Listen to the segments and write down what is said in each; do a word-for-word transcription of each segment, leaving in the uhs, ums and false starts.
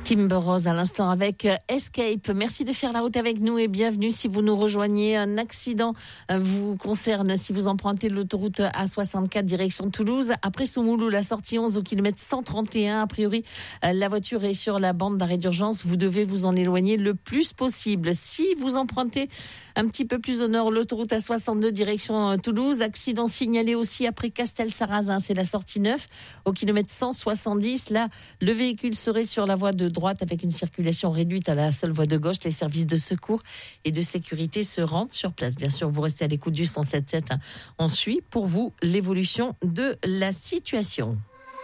Timber Rose à l'instant avec Escape. Merci de faire la route avec nous et bienvenue si vous nous rejoignez. Un accident vous concerne si vous empruntez l'autoroute A soixante-quatre direction Toulouse. Après Soumoulou, la sortie onze au kilomètre cent trente et un. A priori, la voiture est sur la bande d'arrêt d'urgence. Vous devez vous en éloigner le plus possible. Si vous empruntez un petit peu plus au nord, l'autoroute A soixante-deux direction Toulouse. Accident signalé aussi après Castel-Sarrazin. C'est la sortie neuf au kilomètre cent soixante-dix. Là, le véhicule serait sur la voie de droite avec une circulation réduite à la seule voie de gauche. Les services de secours et de sécurité se rendent sur place. Bien sûr, vous restez à l'écoute du cent sept sept. On suit pour vous l'évolution de la situation.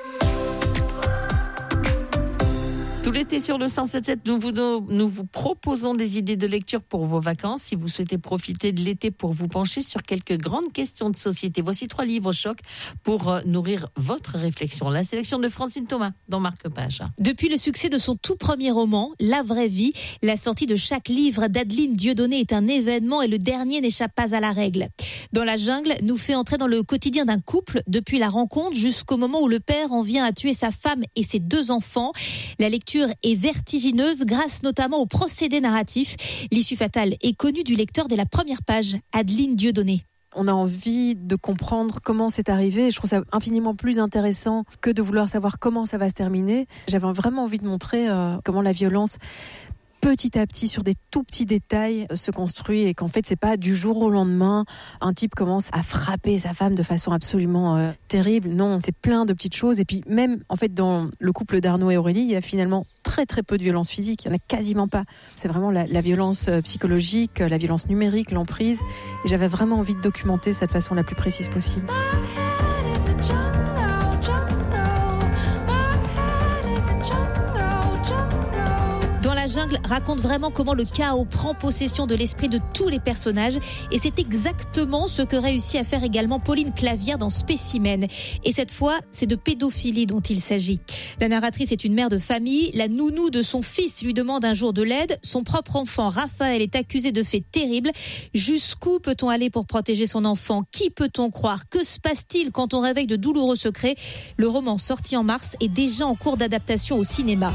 Tout l'été sur le cent sept sept, nous vous, nous vous proposons des idées de lecture pour vos vacances. Si vous souhaitez profiter de l'été pour vous pencher sur quelques grandes questions de société, voici trois livres choc pour nourrir votre réflexion. La sélection de Francine Thomas dans Marque-Page. Depuis le succès de son tout premier roman, La vraie vie, la sortie de chaque livre d'Adeline Dieudonné est un événement et le dernier n'échappe pas à la règle. Dans la jungle, nous fait entrer dans le quotidien d'un couple depuis la rencontre jusqu'au moment où le père en vient à tuer sa femme et ses deux enfants. La lecture est vertigineuse grâce notamment au procédé narratif. L'issue fatale est connue du lecteur dès la première page. Adeline Dieudonné. On a envie de comprendre comment c'est arrivé et je trouve ça infiniment plus intéressant que de vouloir savoir comment ça va se terminer. J'avais vraiment envie de montrer euh, comment la violence petit à petit, sur des tout petits détails, se construit et qu'en fait, c'est pas du jour au lendemain, un type commence à frapper sa femme de façon absolument euh, terrible. Non, c'est plein de petites choses. Et puis même, en fait, dans le couple d'Arnaud et Aurélie, il y a finalement très très peu de violence physique. Il y en a quasiment pas. C'est vraiment la, la violence psychologique, la violence numérique, l'emprise. Et j'avais vraiment envie de documenter ça de façon la plus précise possible. La jungle raconte vraiment comment le chaos prend possession de l'esprit de tous les personnages et c'est exactement ce que réussit à faire également Pauline Clavière dans Spécimen. Et cette fois, c'est de pédophilie dont il s'agit. La narratrice est une mère de famille. La nounou de son fils lui demande un jour de l'aide. Son propre enfant, Raphaël, est accusé de faits terribles. Jusqu'où peut-on aller pour protéger son enfant ? Qui peut-on croire ? Que se passe-t-il quand on réveille de douloureux secrets ? Le roman sorti en mars est déjà en cours d'adaptation au cinéma.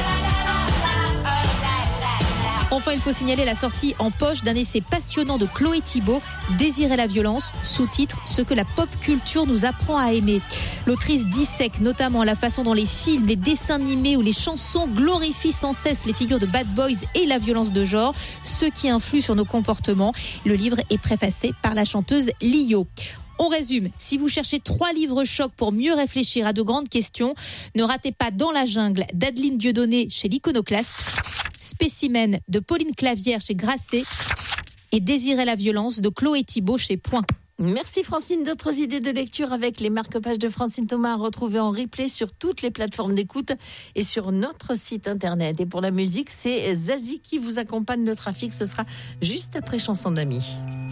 Enfin, il faut signaler la sortie en poche d'un essai passionnant de Chloé Thibault, Désirer la violence, sous-titre « Ce que la pop culture nous apprend à aimer ». L'autrice dissèque notamment la façon dont les films, les dessins animés ou les chansons glorifient sans cesse les figures de bad boys et la violence de genre, ce qui influe sur nos comportements. Le livre est préfacé par la chanteuse Lio. On résume, si vous cherchez trois livres chocs pour mieux réfléchir à de grandes questions, ne ratez pas Dans la jungle d'Adeline Dieudonné chez l'Iconoclaste, Spécimen de Pauline Clavière chez Grasset et Désirer la violence de Chloé Thibault chez Point. Merci Francine. D'autres idées de lecture avec les marque-pages de Francine Thomas à retrouver en replay sur toutes les plateformes d'écoute et sur notre site internet. Et pour la musique, c'est Zazie qui vous accompagne. Le trafic, ce sera juste après Chanson d'amis.